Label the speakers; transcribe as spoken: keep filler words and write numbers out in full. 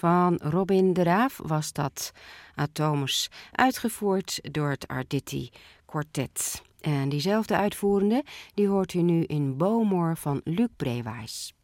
Speaker 1: Van Robin de Raaf was dat. Atomus, uitgevoerd door het Arditi Quartet. En diezelfde uitvoerende, die hoort u nu in Bowmore van Luc Brewijs.